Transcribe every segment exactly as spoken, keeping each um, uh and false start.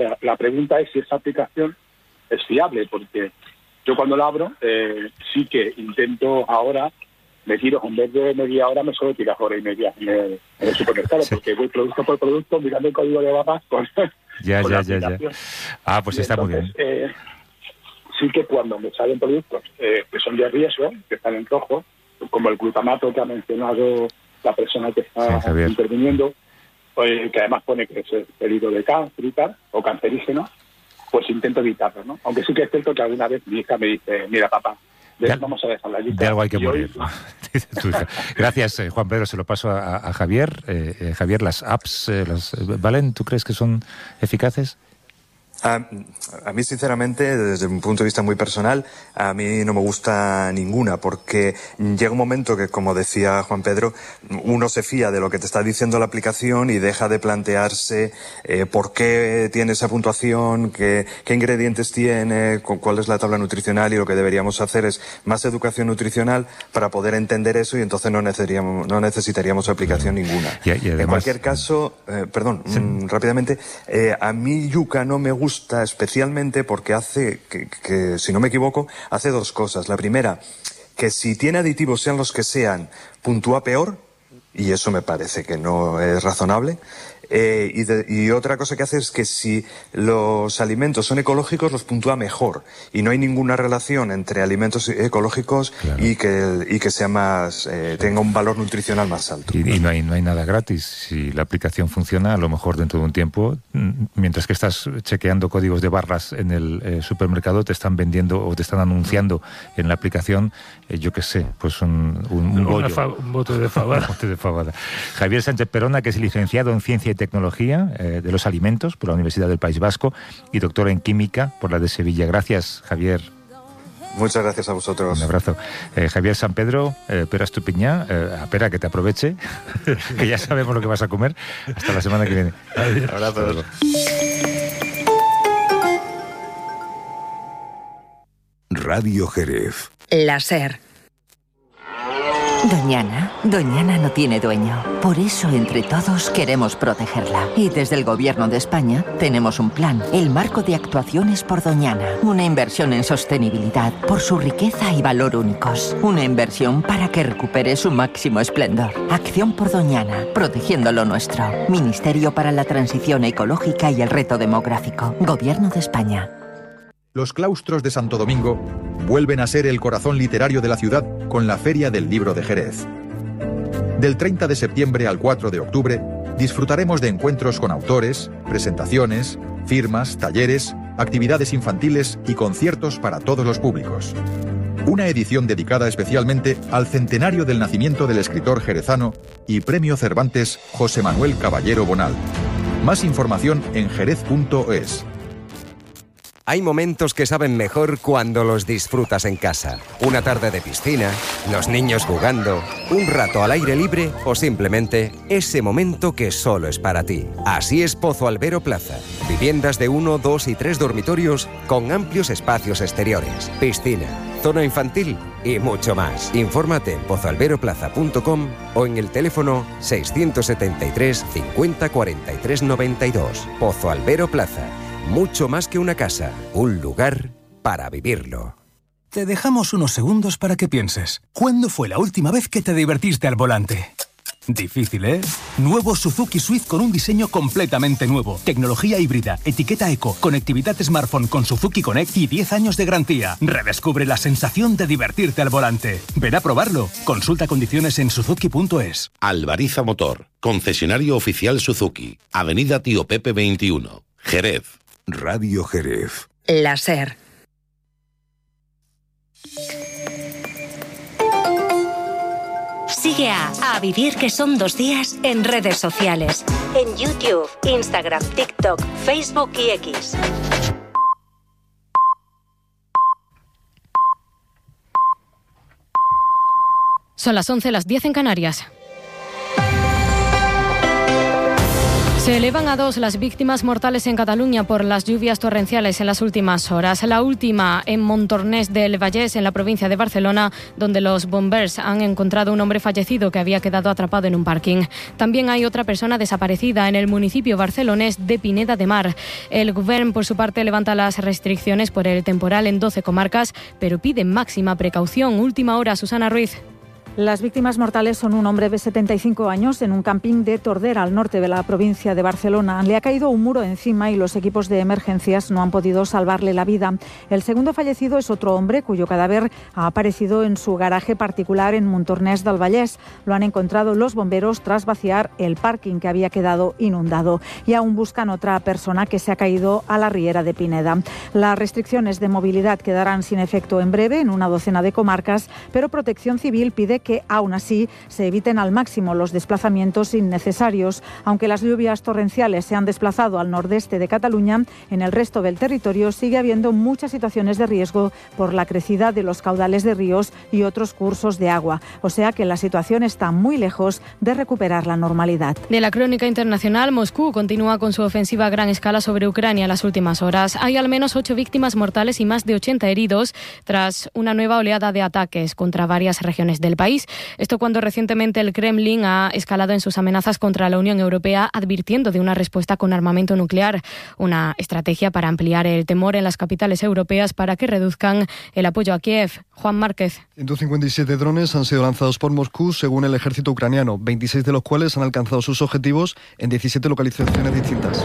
La, la pregunta es si esa aplicación es fiable, porque yo cuando la abro, eh, sí que intento ahora, me tiro, en vez de media hora, me suelo tirar hora y media en el, en el supermercado, sí. Porque voy producto por producto, mirando el código de barras con, ya, con ya, la ya, aplicación. Ya. Ah, pues y está entonces, muy bien. Eh, sí que cuando me salen productos eh, que son de riesgo, que están en rojo, como el glutamato que ha mencionado la persona que está sí, interviniendo, pues, que además pone que es peligro de cáncer y tal, o cancerígeno, pues intento evitarlo, ¿no? Aunque sí que es cierto que alguna vez mi hija me dice, mira papá, de, de, vamos a dejar la lista. De algo hay que morir. Hoy... Gracias, eh, Juan Pedro, se lo paso a, a Javier. Eh, eh, Javier, las apps, eh, las, ¿valen? ¿Tú crees que son eficaces? A, a mí, sinceramente, desde un punto de vista muy personal, a mí no me gusta ninguna, porque llega un momento que, como decía Juan Pedro, uno se fía de lo que te está diciendo la aplicación y deja de plantearse eh, por qué tiene esa puntuación, qué, qué ingredientes tiene, cuál es la tabla nutricional, y lo que deberíamos hacer es más educación nutricional para poder entender eso, y entonces no necesitaríamos, no necesitaríamos aplicación ninguna. Y, y además, en cualquier caso, eh, perdón, sí. mmm, rápidamente, eh, a mí Yuka no me gusta gusta especialmente porque hace, que, que si no me equivoco, hace dos cosas. La primera, que si tiene aditivos, sean los que sean, puntúa peor, y eso me parece que no es razonable. Eh, y, de, y otra cosa que hace es que si los alimentos son ecológicos, los puntúa mejor. Y no hay ninguna relación entre alimentos ecológicos claro. y, que, y que sea más, eh, tenga un valor nutricional más alto. Y, y no, hay, no hay nada gratis. Si la aplicación funciona, a lo mejor dentro de un tiempo, mientras que estás chequeando códigos de barras en el eh, supermercado, te están vendiendo o te están anunciando en la aplicación, eh, yo qué sé, pues un, un, un bollo. Fa, un bote de fabada. un bote de fabada. Javier Sánchez Perona, que es licenciado en Ciencia y Tecnología eh, de los Alimentos por la Universidad del País Vasco y doctor en Química por la de Sevilla. Gracias, Javier. Muchas gracias a vosotros. Un abrazo. Eh, Javier San Pedro, eh, Pera Estupiñá, eh, espera que te aproveche, que ya sabemos lo que vas a comer. Hasta la semana que viene. Adiós. Abrazos. Radio Jerez. La SER. Doñana, Doñana no tiene dueño. Por eso, entre todos, queremos protegerla. Y desde el Gobierno de España tenemos un plan, el Marco de Actuaciones por Doñana. Una inversión en sostenibilidad por su riqueza y valor únicos. Una inversión para que recupere su máximo esplendor. Acción por Doñana, protegiendo lo nuestro. Ministerio para la Transición Ecológica y el Reto Demográfico. Gobierno de España. Los claustros de Santo Domingo vuelven a ser el corazón literario de la ciudad con la Feria del Libro de Jerez. Del treinta de septiembre al cuatro de octubre disfrutaremos de encuentros con autores, presentaciones, firmas, talleres, actividades infantiles y conciertos para todos los públicos. Una edición dedicada especialmente al centenario del nacimiento del escritor jerezano y Premio Cervantes José Manuel Caballero Bonal. Más información en jerez punto es. Hay momentos que saben mejor cuando los disfrutas en casa. Una tarde de piscina, los niños jugando, un rato al aire libre o simplemente ese momento que solo es para ti. Así es Pozo Albero Plaza. Viviendas de uno, dos y tres dormitorios con amplios espacios exteriores, piscina, zona infantil y mucho más. Infórmate en pozo albero plaza punto com o en el teléfono seiscientos setenta y tres cincuenta cuarenta y tres noventa y dos. Pozo Albero Plaza. Mucho más que una casa, un lugar para vivirlo. Te dejamos unos segundos para que pienses. ¿Cuándo fue la última vez que te divertiste al volante? Difícil, ¿eh? Nuevo Suzuki Swift con un diseño completamente nuevo. Tecnología híbrida, etiqueta eco, conectividad smartphone con Suzuki Connect y diez años de garantía. Redescubre la sensación de divertirte al volante. Ven a probarlo. Consulta condiciones en suzuki punto es. Albariza Motor, concesionario oficial Suzuki. Avenida Tío Pepe veintiuno, Jerez. Radio Jerez. La SER. Sigue a A Vivir que son dos días en redes sociales. En YouTube, Instagram, TikTok, Facebook y X. Son las once, las diez en Canarias. Se elevan a dos las víctimas mortales en Cataluña por las lluvias torrenciales en las últimas horas. La última en Montornès del Vallès, en la provincia de Barcelona, donde los bombers han encontrado un hombre fallecido que había quedado atrapado en un parking. También hay otra persona desaparecida en el municipio barcelonés de Pineda de Mar. El Govern, por su parte, levanta las restricciones por el temporal en doce comarcas, pero pide máxima precaución. Última hora, Susana Ruiz. Las víctimas mortales son un hombre de setenta y cinco años en un camping de Tordera, al norte de la provincia de Barcelona. Le ha caído un muro encima y los equipos de emergencias no han podido salvarle la vida. El segundo fallecido es otro hombre cuyo cadáver ha aparecido en su garaje particular en Montornès del Vallès. Lo han encontrado los bomberos tras vaciar el parking que había quedado inundado. Y aún buscan otra persona que se ha caído a la riera de Pineda. Las restricciones de movilidad quedarán sin efecto en breve en una docena de comarcas, pero Protección Civil pide que aún así se eviten al máximo los desplazamientos innecesarios. Aunque las lluvias torrenciales se han desplazado al nordeste de Cataluña, en el resto del territorio sigue habiendo muchas situaciones de riesgo por la crecida de los caudales de ríos y otros cursos de agua. O sea que la situación está muy lejos de recuperar la normalidad. De la crónica internacional, Moscú continúa con su ofensiva a gran escala sobre Ucrania en las últimas horas. Hay al menos ocho víctimas mortales y más de ochenta heridos tras una nueva oleada de ataques contra varias regiones del país. Esto cuando recientemente el Kremlin ha escalado en sus amenazas contra la Unión Europea, advirtiendo de una respuesta con armamento nuclear, una estrategia para ampliar el temor en las capitales europeas para que reduzcan el apoyo a Kiev. Juan Márquez. ciento cincuenta y siete drones han sido lanzados por Moscú, según el ejército ucraniano, veintiséis de los cuales han alcanzado sus objetivos en diecisiete localizaciones distintas.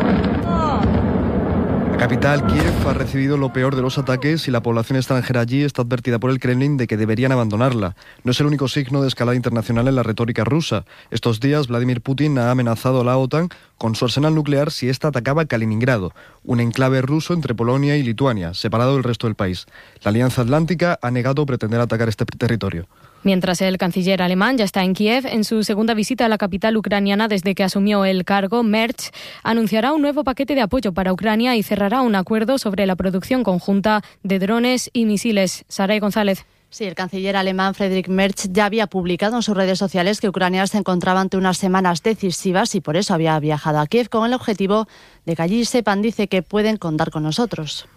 La capital, Kiev, ha recibido lo peor de los ataques y la población extranjera allí está advertida por el Kremlin de que deberían abandonarla. No es el único signo de escalada internacional en la retórica rusa. Estos días, Vladimir Putin ha amenazado a la OTAN con su arsenal nuclear si ésta atacaba Kaliningrado, un enclave ruso entre Polonia y Lituania, separado del resto del país. La Alianza Atlántica ha negado pretender atacar este territorio. Mientras el canciller alemán ya está en Kiev, en su segunda visita a la capital ucraniana desde que asumió el cargo, Merz anunciará un nuevo paquete de apoyo para Ucrania y cerrará un acuerdo sobre la producción conjunta de drones y misiles. Saray González. Sí, el canciller alemán Friedrich Merz ya había publicado en sus redes sociales que Ucrania se encontraba ante unas semanas decisivas y por eso había viajado a Kiev con el objetivo de que allí sepan, dice, que pueden contar con nosotros.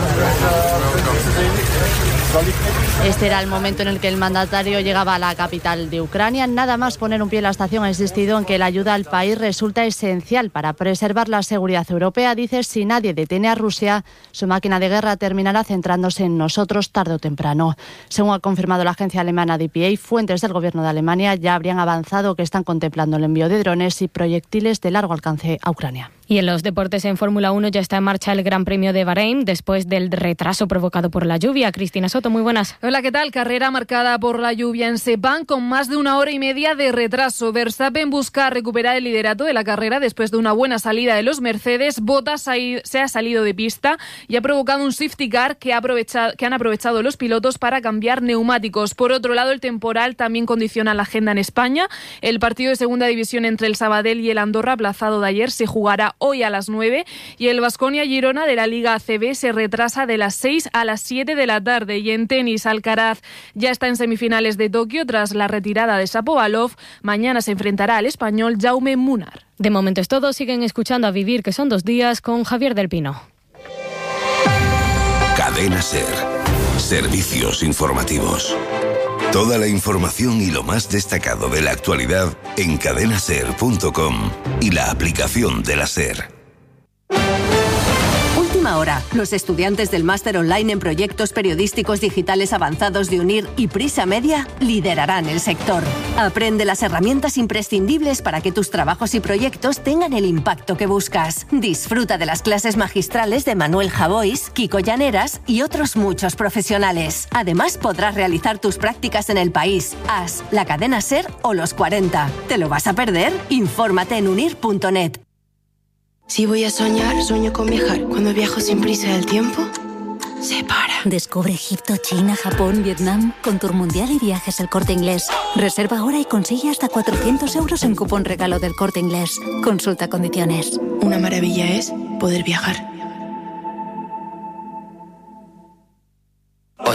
Este era el momento en el que el mandatario llegaba a la capital de Ucrania. Nada más poner un pie en la estación ha insistido en que la ayuda al país resulta esencial para preservar la seguridad europea. Dice, si nadie detiene a Rusia, su máquina de guerra terminará centrándose en nosotros tarde o temprano. Según ha confirmado la agencia alemana D P A, fuentes del gobierno de Alemania ya habrían avanzado que están contemplando el envío de drones y proyectiles de largo alcance a Ucrania. Y en los deportes, en Fórmula uno ya está en marcha el Gran Premio de Bahrein después del retraso provocado por la lluvia. Cristina Soto, muy buenas. Hola, ¿qué tal? Carrera marcada por la lluvia en Sepang con más de una hora y media de retraso. Verstappen busca recuperar el liderato de la carrera después de una buena salida de los Mercedes. Bottas se ha salido de pista y ha provocado un safety car que, ha aprovechado, que han aprovechado los pilotos para cambiar neumáticos. Por otro lado, el temporal también condiciona la agenda en España. El partido de segunda división entre el Sabadell y el Andorra, aplazado de ayer, se jugará hoy a las nueve y el Baskonia-Girona de la Liga A C B se retrasa de las seis a las siete de la tarde. Y en tenis, Alcaraz ya está en semifinales de Tokio tras la retirada de Shapovalov. Mañana se enfrentará al español Jaume Munar. De momento es todo. Siguen escuchando A Vivir, que son dos días, con Javier del Pino. Cadena SER. Servicios informativos. Toda la información y lo más destacado de la actualidad en cadena ser punto com y la aplicación de la SER. Última hora. Los estudiantes del máster online en proyectos periodísticos digitales avanzados de UNIR y Prisa Media liderarán el sector. Aprende las herramientas imprescindibles para que tus trabajos y proyectos tengan el impacto que buscas. Disfruta de las clases magistrales de Manuel Javois, Kiko Llaneras y otros muchos profesionales. Además, podrás realizar tus prácticas en el país, A S, la cadena SER o los cuarenta. ¿Te lo vas a perder? Infórmate en unir punto net. Si voy a soñar, sueño con viajar. Cuando viajo sin prisa del tiempo, se para. Descubre Egipto, China, Japón, Vietnam con Tour Mundial y Viajes El Corte Inglés. Reserva ahora y consigue hasta cuatrocientos euros en cupón regalo del Corte Inglés. Consulta condiciones. Una maravilla es poder viajar.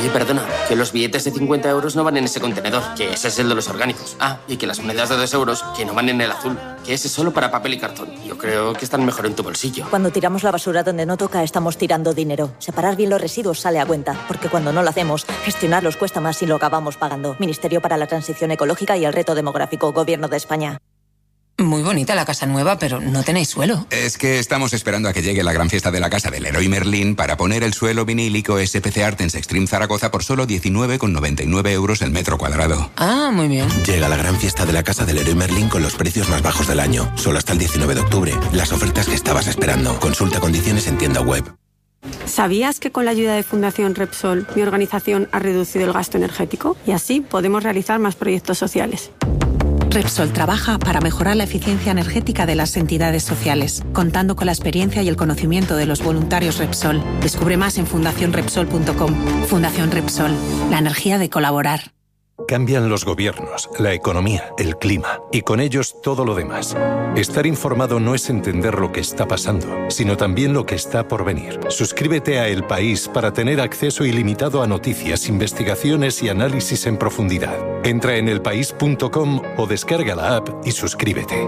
Oye, perdona, que los billetes de cincuenta euros no van en ese contenedor, que ese es el de los orgánicos. Ah, y que las monedas de dos euros, que no van en el azul, que ese es solo para papel y cartón. Yo creo que están mejor en tu bolsillo. Cuando tiramos la basura donde no toca, estamos tirando dinero. Separar bien los residuos sale a cuenta, porque cuando no lo hacemos, gestionarlos cuesta más y lo acabamos pagando. Ministerio para la Transición Ecológica y el Reto Demográfico, Gobierno de España. Muy bonita la casa nueva, pero no tenéis suelo. Es que estamos esperando a que llegue la gran fiesta de la casa del Leroy Merlin para poner el suelo vinílico S P C Artens Extreme Zaragoza por solo diecinueve con noventa y nueve euros el metro cuadrado. Ah, muy bien. Llega la gran fiesta de la casa del Leroy Merlin con los precios más bajos del año. Solo hasta el diecinueve de octubre. Las ofertas que estabas esperando. Consulta condiciones en tienda web. ¿Sabías que con la ayuda de Fundación Repsol, mi organización ha reducido el gasto energético? Y así podemos realizar más proyectos sociales. Repsol trabaja para mejorar la eficiencia energética de las entidades sociales, contando con la experiencia y el conocimiento de los voluntarios Repsol. Descubre más en fundación repsol punto com. Fundación Repsol, la energía de colaborar. Cambian los gobiernos, la economía, el clima y con ellos todo lo demás. Estar informado no es entender lo que está pasando, sino también lo que está por venir. Suscríbete a El País para tener acceso ilimitado a noticias, investigaciones y análisis en profundidad. Entra en el país punto com o descarga la app y suscríbete.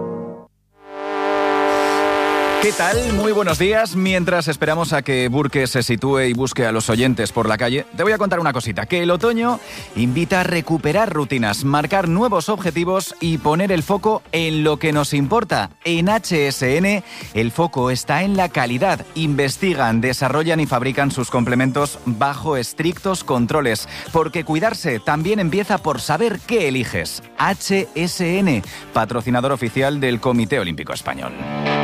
¿Qué tal? Muy buenos días. Mientras esperamos a que Burke se sitúe y busque a los oyentes por la calle, te voy a contar una cosita, que el otoño invita a recuperar rutinas, marcar nuevos objetivos y poner el foco en lo que nos importa. En H S N el foco está en la calidad. Investigan, desarrollan y fabrican sus complementos bajo estrictos controles, porque cuidarse también empieza por saber qué eliges. H S N, patrocinador oficial del Comité Olímpico Español.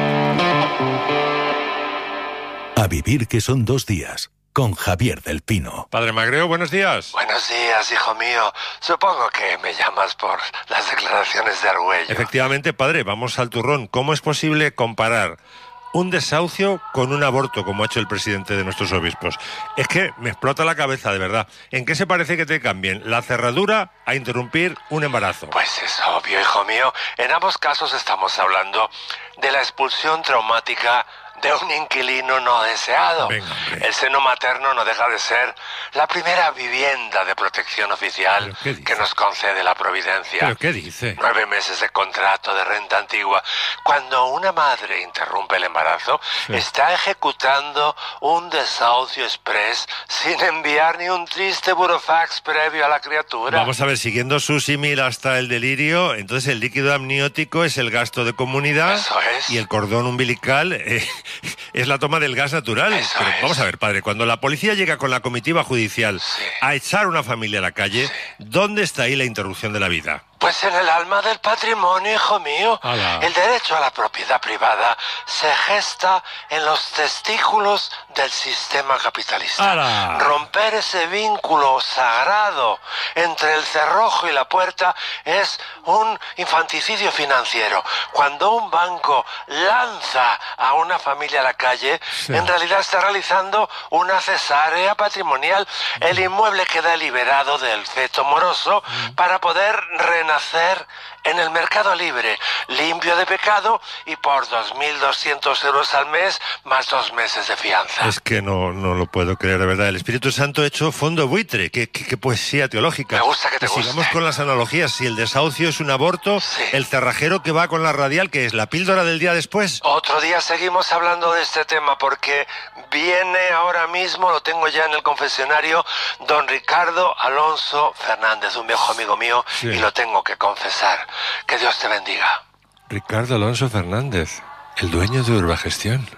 A vivir que son dos días, con Javier del Pino. Padre Magreo, buenos días. Buenos días, hijo mío. Supongo que me llamas por las declaraciones de Argüello. Efectivamente, padre, vamos al turrón. ¿Cómo es posible comparar un desahucio con un aborto, como ha hecho el presidente de nuestros obispos? Es que me explota la cabeza, de verdad. ¿En qué se parece que te cambien la cerradura a interrumpir un embarazo? Pues es obvio, hijo mío. En ambos casos estamos hablando de la expulsión traumática de un inquilino no deseado. Venga, el seno materno no deja de ser la primera vivienda de protección oficial que nos concede la Providencia. ¿Pero qué dice? Nueve meses de contrato de renta antigua. Cuando una madre interrumpe el embarazo, sí, está ejecutando un desahucio express sin enviar ni un triste burofax previo a la criatura. Vamos a ver, siguiendo su símil hasta el delirio, entonces el líquido amniótico es el gasto de comunidad. Eso es. Y el cordón umbilical eh, es la toma del gas natural. Eso Pero es. Vamos a ver, padre, cuando la policía llega con la comitiva judicial sí, a echar una familia a la calle, sí, ¿dónde está ahí la interrupción de la vida? Pues en el alma del patrimonio, hijo mío. Ala. El derecho a la propiedad privada se gesta en los testículos del sistema capitalista. Ala. Romper ese vínculo sagrado entre el cerrojo y la puerta es un infanticidio financiero. Cuando un banco lanza a una familia a la calle, sí, en realidad está realizando una cesárea patrimonial. El inmueble queda liberado del feto moroso mm. para poder renacer nacer en el mercado libre, limpio de pecado y por dos mil doscientos euros al mes más dos meses de fianza. Es que no, no lo puedo creer, de verdad. El Espíritu Santo hecho fondo buitre. Qué, qué, qué poesía teológica. Me gusta que te guste. Sigamos con las analogías. Si el desahucio es un aborto, sí, el cerrajero que va con la radial, que es la píldora del día después. Otro día seguimos hablando de este tema porque viene ahora mismo, lo tengo ya en el confesionario, don Ricardo Alonso Fernández, un viejo amigo mío, sí, y lo tengo que confesar. Que Dios te bendiga. Ricardo Alonso Fernández, el dueño de Urbagestión.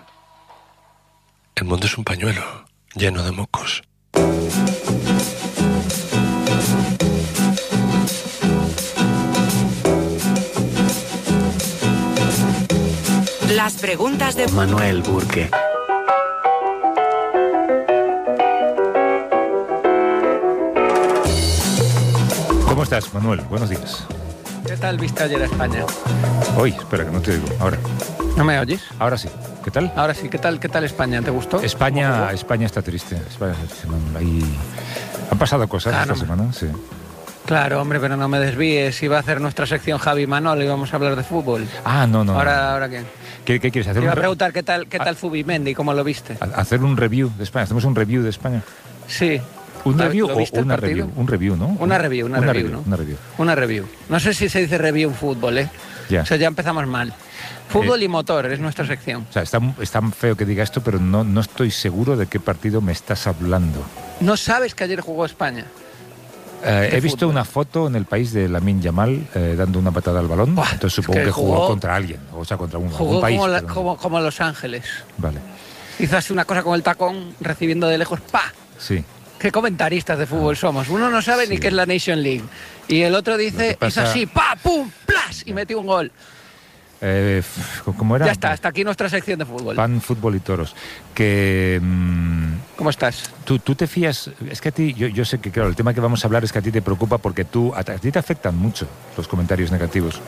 El mundo es un pañuelo lleno de mocos. Las preguntas de Manuel Burke. ¿Cómo estás, Manuel? Buenos días. ¿Qué tal viste ayer a España? Hoy, espera, que no te oigo. Ahora. ¿No me oyes? Ahora sí. ¿Qué tal? Ahora sí. ¿Qué tal, qué tal España? ¿Te gustó? España, España está triste. España, ahí... Han pasado cosas claro, esta semana, sí. Claro, hombre, pero no me desvíes. Iba a hacer nuestra sección Javi Manol y vamos a hablar de fútbol. Ah, no, no. ¿Ahora, no. ¿ahora qué? ¿Qué, qué quieres hacer? Te iba un a preguntar qué tal, qué tal ah, Zubimendi, ¿cómo lo viste? Hacer un review de España. ¿Hacemos un review de España? Sí. ¿Un review o una partido? review? Un review, ¿no? Una review, una, una review, review, ¿no? Una review. Una review. No sé si se dice review en fútbol, ¿eh? Ya. O sea, ya empezamos mal. Fútbol Eh, y motor es nuestra sección. O sea, está, está feo que diga esto, pero no, no estoy seguro de qué partido me estás hablando. ¿No sabes que ayer jugó España? Eh, he visto fútbol. una foto en el país de Lamine Yamal eh, dando una patada al balón. Buah, entonces supongo es que, que jugó, jugó- contra alguien, o sea, contra un, Jugó algún país. como, la- pero no- como, como Los Ángeles. Vale, Hizo así una cosa con el tacón, recibiendo de lejos, ¡pa! sí. Qué comentaristas de fútbol somos. Uno no sabe Sí. ni qué es la Nation League. Y el otro dice, pasa- hizo así, ¡pa! ¡Pum! ¡Plas! Y metió un gol. Eh, f- ¿Cómo era? Ya está, hasta aquí nuestra sección de fútbol. Pan, fútbol y toros. Que... mm, ¿Cómo estás? Tú, tú te fías, es que a ti, yo, yo sé que claro, el tema que vamos a hablar es que a ti te preocupa porque tú, a, a ti te afectan mucho los comentarios negativos.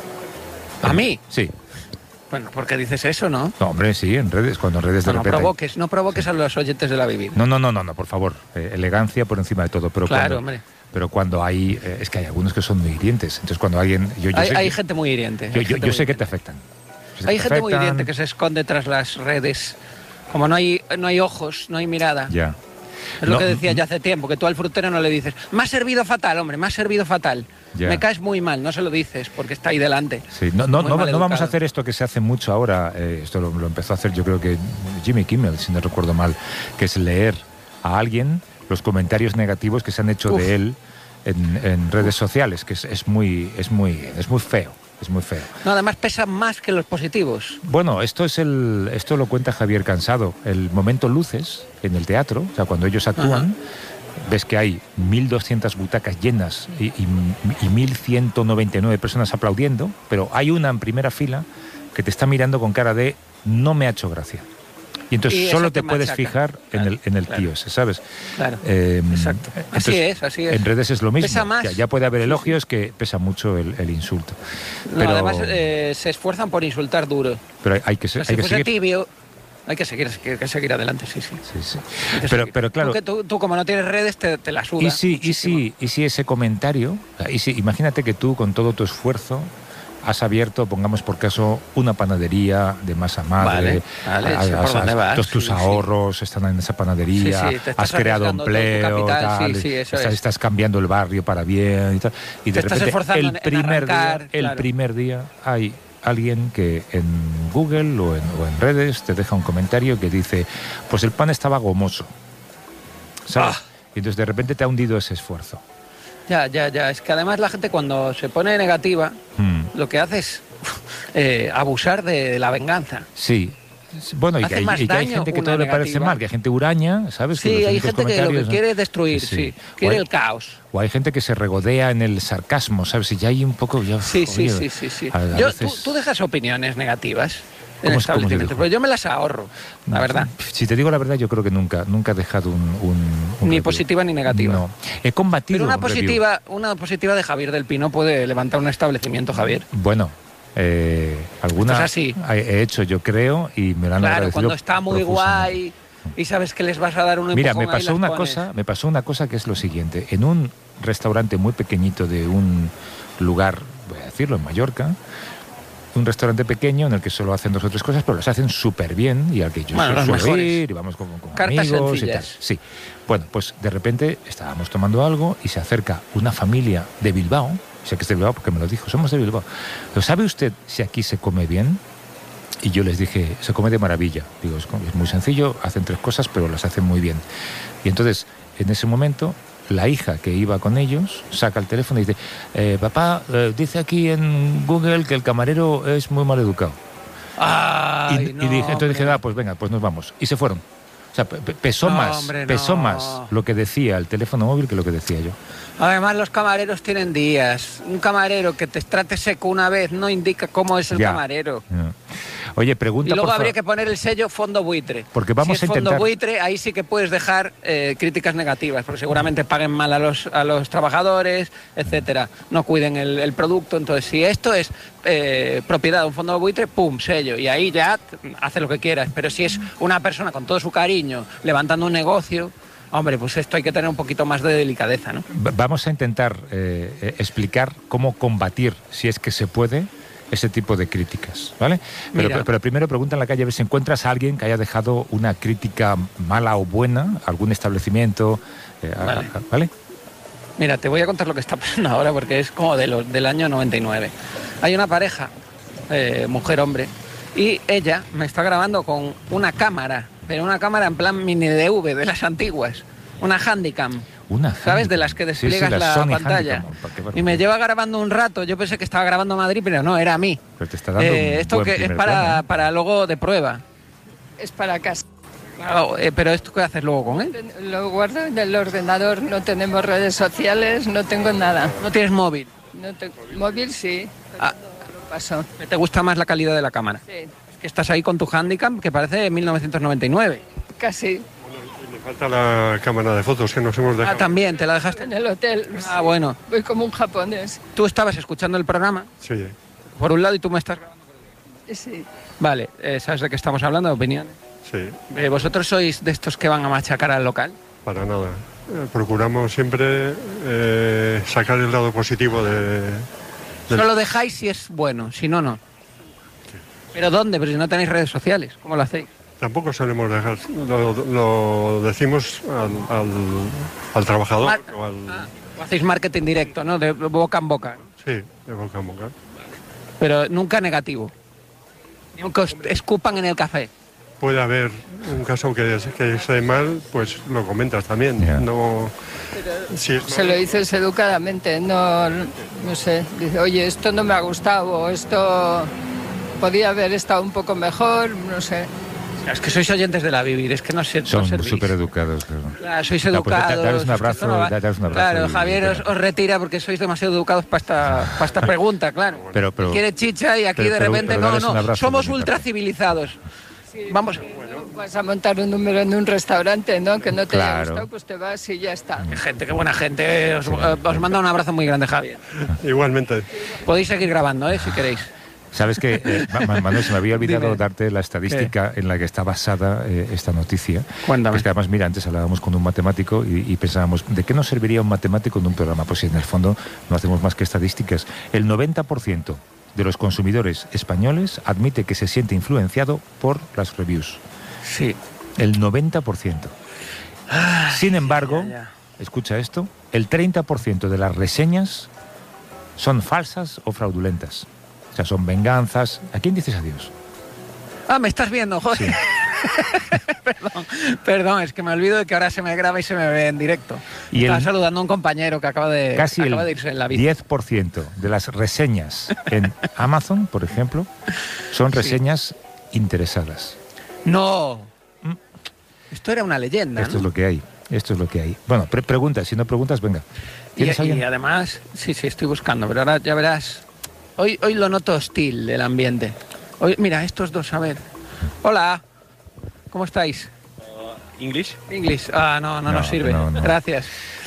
¿A mí? Sí. Bueno, ¿por qué dices eso, no? No, hombre, sí, en redes, cuando en redes de No, no repente... provoques, no provoques a los oyentes de la Vivir. No, no, no, no, no, por favor, eh, elegancia por encima de todo. Pero Claro, cuando, hombre. Pero cuando hay, eh, es que hay algunos que son muy hirientes. Entonces cuando alguien, yo, yo Hay, sé, hay que- gente muy hiriente. yo, hay yo- gente yo muy sé que hiriente. te afectan. Sé que Hay te gente muy afectan. hiriente que se esconde tras las redes. Como no hay, no hay ojos, no hay mirada. Ya. Es lo No, que decía mm, ya hace tiempo, que tú al frutero no le dices, me has servido fatal, hombre, me has servido fatal. Ya. Me caes muy mal, no se lo dices, porque está ahí delante. Sí, no, no, Muy no, mal no vamos a educado. hacer esto que se hace mucho ahora, eh, esto lo, lo empezó a hacer yo creo que Jimmy Kimmel, si no recuerdo mal, que es leer a alguien los comentarios negativos que se han hecho Uf. de él en, en redes sociales, que es, es muy, es muy, es muy feo, es muy feo. No, además pesan más que los positivos. Bueno, esto es el, esto lo cuenta Javier Cansado, el momento luces en el teatro, o sea, cuando ellos actúan. Ves que hay mil doscientas butacas llenas y, y, y mil ciento noventa y nueve personas aplaudiendo, pero hay una en primera fila que te está mirando con cara de no me ha hecho gracia. Y entonces Y solo eso te te puedes machaca. fijar en el, en el claro. tío ese, ¿sabes? Claro, Eh, exacto. Así entonces, es, así es. En redes es lo mismo. Pesa más. Ya, ya puede haber Sí, elogios que pesa mucho el, el insulto. No, Pero, además eh, se esfuerzan por insultar duro. pero hay, hay que, ser- Si hay que fuese seguir. tibio, hay que seguir, hay que seguir adelante, sí, sí. Sí, sí. Hay que Pero, seguir. pero claro. Tú, que tú, tú como no tienes redes, te, te la suda. Y si, y, si, y si ese comentario, y si, imagínate que tú con todo tu esfuerzo has abierto, pongamos por caso, una panadería de masa madre, Vale, vale, has- sé por has- dónde vas, todos tus sí, sí. ahorros están en esa panadería, Sí, sí, te estás has creado arriesgando todo tu empleo, capital, tal, sí, sí, eso estás, es. estás cambiando el barrio para bien y tal, y de Te estás repente esforzando el en- en primer arrancar, día, el claro. primer día hay alguien que en Google o en, o en redes te deja un comentario que dice, pues el pan estaba gomoso, ¿sabes? Ah. Y entonces de repente te ha hundido ese esfuerzo. Ya, ya, ya. Es que además la gente cuando se pone negativa, Hmm. lo que hace es eh, abusar de la venganza. Sí. Bueno, y que Hace hay, más y que hay daño gente que una todo le parece negativa. mal, que hay gente huraña, ¿sabes? Que Sí, los hay únicos gente que lo que comentarios, ¿no? quiere es destruir, Sí, sí. sí. Quiere O hay- el caos. O hay gente que se regodea en el sarcasmo, ¿sabes? Y ya hay un poco... Ya, Sí, sí, oye, sí, sí, sí. a- a Yo, veces- tú, tú dejas opiniones negativas en ¿Cómo es- cómo se establecimientos, dijo? pero yo me las ahorro, la verdad. Si te digo la verdad, yo creo que nunca, nunca he dejado un... un- un Ni review. positiva ni negativa. No. He combatido Pero una un review. positiva, una positiva de Javier del Pino puede levantar un establecimiento, Javier. Bueno, eh, alguna Esto es así. he he hecho, yo creo, y me lo han Claro, agradecido cuando está muy profusamente. guay y sabes que les vas a dar un Mira, empujón, me ahí pasó las una pones. cosa, me pasó una cosa que es lo siguiente. En un restaurante muy pequeñito de un lugar, voy a decirlo, en Mallorca, un restaurante pequeño en el que solo hacen dos o tres cosas, pero las hacen súper bien y al que yo Bueno, suelo los mejores. ir y vamos con, con Cartas amigos y sencillas. tal. Sí. Bueno, pues de repente estábamos tomando algo y se acerca una familia de Bilbao, sé que es de Bilbao porque me lo dijo, somos de Bilbao. ¿Lo sabe usted si aquí se come bien? Y yo les dije, se come de maravilla. Digo, es, es muy sencillo, hacen tres cosas, pero las hacen muy bien. Y entonces, en ese momento, la hija que iba con ellos saca el teléfono y dice, eh, papá, eh, dice aquí en Google que el camarero es muy mal educado. Ay, y, no, y dije, entonces dije, hombre. ah, pues venga, pues nos vamos. Y se fueron. O sea, pe- pe- pesó No, más, hombre, pesó no. más lo que decía el teléfono móvil que lo que decía yo. Además, los camareros tienen días. Un camarero que te trate seco una vez no indica cómo es el Ya. camarero. Ya. Oye, pregunta Y luego por habría fa- que poner el sello fondo buitre. Porque vamos si es a fondo intentar- buitre, ahí sí que puedes dejar eh, críticas negativas, porque seguramente paguen mal a los, a los trabajadores, etcétera. No cuiden el, el producto. Entonces, si esto es eh, propiedad de un fondo buitre, pum, sello. Y ahí ya t- hace lo que quieras. Pero si es una persona con todo su cariño levantando un negocio, hombre, pues esto hay que tener un poquito más de delicadeza, ¿no? Va- Vamos a intentar eh, eh, explicar cómo combatir, si es que se puede, ese tipo de críticas, ¿vale? Pero, pero, pero primero pregunta en la calle a ver si encuentras a alguien que haya dejado una crítica mala o buena, algún establecimiento, eh, vale. A, a, ¿vale? Mira, te voy a contar lo que está pasando ahora porque es como de los, del año noventa y nueve. Hay una pareja, eh, mujer-hombre, y ella me está grabando con una cámara, pero una cámara en plan mini D V de las antiguas, una Handycam. Una ¿Sabes? De las que despliegas sí, sí, la, la pantalla. Y me lleva grabando un rato. Yo pensé que estaba grabando Madrid, pero no, era a mí. Pero te está dando eh, un esto buen que es para, plano, ¿eh? para luego de prueba. Es para casa. Claro, eh, pero ¿esto qué haces luego con él? Lo guardo en el ordenador. No tenemos redes sociales, no tengo nada. ¿No tienes móvil? No te... Móvil sí, pero ah. no lo paso. ¿Te gusta más la calidad de la cámara? Sí. Es que estás ahí con tu Handycam que parece de mil novecientos noventa y nueve. Casi. Falta la cámara de fotos que nos hemos dejado. Ah, también, ¿te la dejaste? En el hotel. Ah, bueno. Voy como un japonés. Tú estabas escuchando el programa. Sí. Por un lado y tú me estás grabando. Sí. Vale, eh, ¿sabes de qué estamos hablando? ¿De opiniones? Sí. Eh, ¿Vosotros sois de estos que van a machacar al local? Para nada. Eh, procuramos siempre eh, sacar el lado positivo de... Del... Solo dejáis si es bueno, si no, no. Sí. ¿Pero dónde? Pero si no tenéis redes sociales, ¿cómo lo hacéis? Tampoco solemos dejar, lo, lo decimos al, al, al trabajador. Mar o, al... ah, o hacéis marketing directo, ¿no? De boca en boca. Sí, de boca en boca. Pero nunca negativo. Nunca os escupan en el café. Puede haber un caso que, que esté mal, pues lo comentas también. Yeah. No, si se mal... lo dices educadamente, no, no sé. Dice, oye, esto no me ha gustado, o esto podía haber estado un poco mejor, no sé. Es que sois oyentes de la Vivir, es que no sé. Son súper educados, claro. Claro, sois educados. No, pues, un abrazo, no va... un abrazo. Claro, y, Javier y, os, os retira porque sois demasiado educados para esta, para esta pregunta, claro. Pero, pero, quiere chicha y aquí pero, de repente pero, pero no, no. Somos ultra civilizados. Sí, vamos. Bueno, vas a montar un número en un restaurante, ¿no? Que no te claro. haya gustado, pues te vas y ya está. Qué gente, qué buena gente. Os, sí. os mando un abrazo muy grande, Javier. Igualmente. Podéis seguir grabando, ¿eh? Si queréis. Sabes que, eh, Manuel, se me había olvidado Dime. darte la estadística ¿Qué? en la que está basada eh, esta noticia. Cuéntame. Es que además, mira, antes hablábamos con un matemático y, y pensábamos, ¿de qué nos serviría un matemático en un programa? Pues si en el fondo no hacemos más que estadísticas. El noventa por ciento de los consumidores españoles admite que se siente influenciado por las reviews. Sí. El noventa por ciento. Ay, Sin embargo, ya, ya. escucha esto, el treinta por ciento de las reseñas son falsas o fraudulentas. O sea, son venganzas. ¿A quién dices adiós? Ah, me estás viendo, joder. Sí. perdón, perdón, es que me olvido de que ahora se me graba y se me ve en directo. Y Estaba el, saludando a un compañero que acaba de, casi acaba el de irse en la vida. diez por ciento de las reseñas en Amazon, por ejemplo, son reseñas sí. interesadas. No. ¿Mm? Esto era una leyenda, Esto ¿no? es lo que hay. Esto es lo que hay. Bueno, pre pregunta. Si no preguntas, venga. Y, y además, sí, sí, estoy buscando, pero ahora ya verás. Hoy, hoy lo noto hostil, el ambiente. Hoy, mira, estos dos, a ver. Hola, ¿cómo estáis? Uh, ¿English? English. Ah, no, no, no nos sirve. No, no. Gracias.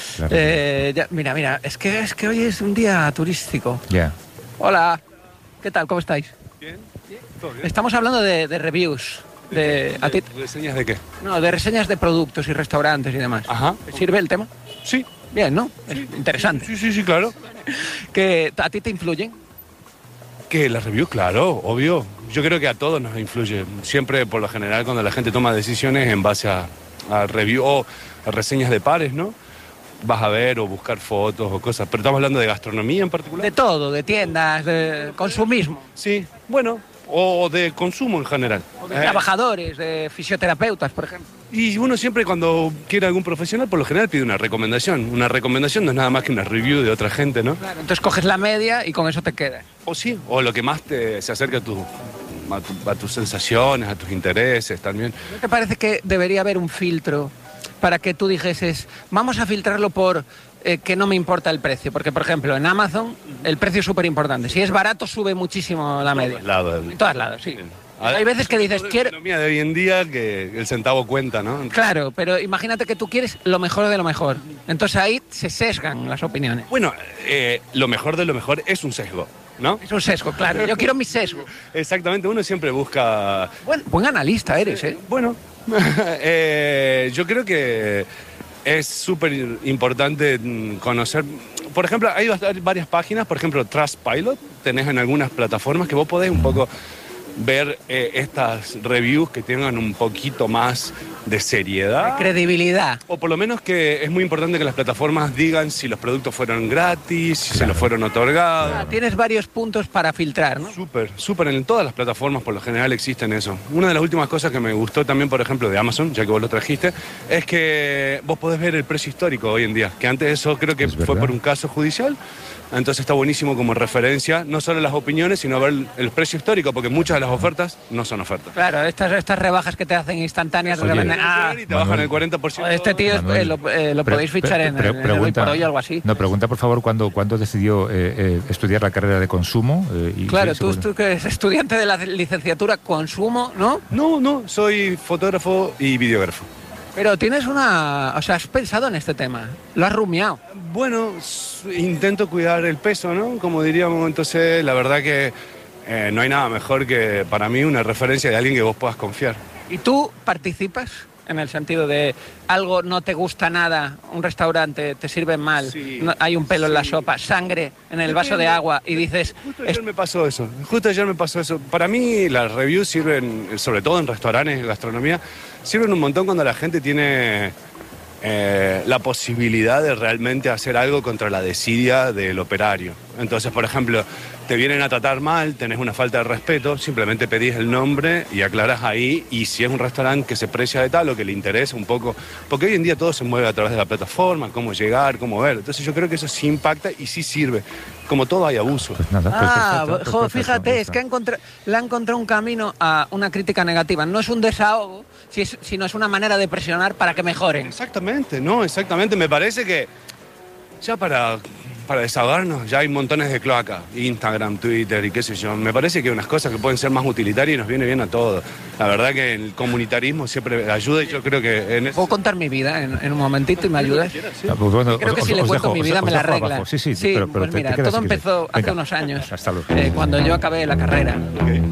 Eh, ya, mira, mira, es que, es que hoy es un día turístico. Ya. Yeah. Hola, ¿qué tal? ¿Cómo estáis? Bien, bien, todo bien. Estamos hablando de, de reviews. ¿De, de, de, de reseñas de qué? No, de reseñas de productos y restaurantes y demás. Ajá. ¿Te sirve el tema? Sí. Bien, ¿no? Sí. Es interesante. Sí, sí, sí, claro. ¿Que ¿A ti te influyen? Que las reviews, claro, obvio. Yo creo que a todos nos influye. Siempre, por lo general, cuando la gente toma decisiones en base a, a review o a reseñas de pares, ¿no? Vas a ver o buscar fotos o cosas. Pero estamos hablando de gastronomía en particular. De todo, de tiendas, de consumismo. Sí, bueno, o de consumo en general. O de eh. trabajadores, de fisioterapeutas, por ejemplo. Y uno siempre cuando quiere algún profesional, por lo general pide una recomendación. Una recomendación no es nada más que una review de otra gente, ¿no? Claro, entonces coges la media y con eso te quedas. O sí, o lo que más te, se acerca a, tu, a, tu, a tus sensaciones, a tus intereses también. ¿No te parece que debería haber un filtro para que tú dijeses, vamos a filtrarlo por eh, que no me importa el precio? Porque, por ejemplo, en Amazon el precio es súper importante. Si es barato, sube muchísimo la media. En todos lados. En todos lados, sí. Hay veces que dices, la quiero... economía de hoy en día que el centavo cuenta, ¿no? Claro, pero imagínate que tú quieres lo mejor de lo mejor. Entonces ahí se sesgan las opiniones. Bueno, eh, lo mejor de lo mejor es un sesgo, ¿no? Es un sesgo, claro. Yo quiero mi sesgo. Exactamente, uno siempre busca... Buen, buen analista eres, ¿eh? Bueno, eh, yo creo que... es súper importante conocer. Por ejemplo, hay varias páginas, por ejemplo, Trustpilot, tenés en algunas plataformas que vos podés un poco ver eh, estas reviews que tengan un poquito más de seriedad. De credibilidad. O por lo menos que es muy importante que las plataformas digan si los productos fueron gratis, si claro. se los fueron otorgados. Ah, tienes varios puntos para filtrar, ¿no? Súper, súper. En todas las plataformas por lo general existen eso. Una de las últimas cosas que me gustó también, por ejemplo, de Amazon, ya que vos lo trajiste, es que vos podés ver el precio histórico hoy en día. Que antes eso creo que fue por un caso judicial. Entonces está buenísimo como referencia, no solo las opiniones, sino ver el precio histórico, porque muchas de las ofertas no son ofertas. Claro, estas, estas rebajas que te hacen instantáneas, Oye, venden, ah, y te Manuel, bajan el cuarenta por ciento. Este tío es, eh, lo, eh, lo podéis fichar pre, pre, pre, en, en el Hoy por Hoy o algo así. No, pregunta por favor, ¿cuándo, ¿cuándo decidió eh, eh, estudiar la carrera de consumo? Eh, y, claro, sí, tú, tú que eres estudiante de la licenciatura consumo, ¿no? No, no, soy fotógrafo y videógrafo. Pero tienes una... O sea, has pensado en este tema, lo has rumiado. Bueno, intento cuidar el peso, ¿no? Como diríamos, entonces la verdad que eh, no hay nada mejor que para mí una referencia de alguien que vos puedas confiar. ¿Y tú participas? En el sentido de algo no te gusta nada, un restaurante te sirve mal, sí, no, hay un pelo sí. en la sopa, sangre en el vaso de agua y dices... Justo ayer me pasó eso, justo ayer me pasó eso. Para mí las reviews sirven, sobre todo en restaurantes, gastronomía, sirven un montón cuando la gente tiene eh, la posibilidad de realmente hacer algo contra la desidia del operario. Entonces, por ejemplo, te vienen a tratar mal, tenés una falta de respeto, simplemente pedís el nombre y aclarás ahí, y si es un restaurante que se precia de tal o que le interesa un poco, porque hoy en día todo se mueve a través de la plataforma, cómo llegar, cómo ver, entonces yo creo que eso sí impacta y sí sirve, como todo hay abuso. Pues nada, pues ah, perfecto, jo, pues fíjate, perfecto. es que ha encontrado, le ha encontrado un camino a una crítica negativa, no es un desahogo, sino es una manera de presionar para que mejoren. Exactamente, no, exactamente, me parece que ya para... para desahogarnos, ya hay montones de cloacas, Instagram, Twitter y qué sé yo. Me parece que hay unas cosas que pueden ser más utilitarias y nos viene bien a todos. La verdad que el comunitarismo siempre ayuda y yo creo que... En ¿Puedo contar mi vida en, en un momentito y me ayudas? Quieras, sí. Ah, pues bueno, creo que os, si os le cuento dejo, mi vida os, me os la arregla. abajo. Sí, sí, sí pero, pero pues te, mira, te todo si empezó quieres. hace Venga. unos años, Hasta luego. eh, cuando yo acabé la carrera. Okay.